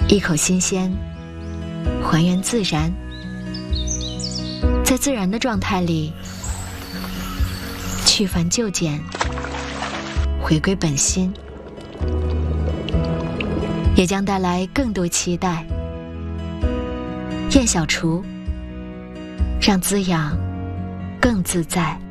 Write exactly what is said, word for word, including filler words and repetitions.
一口新鲜，还原自然，在自然的状态里去繁就简，回归本心，也将带来更多期待。燕小厨，让滋养更自在。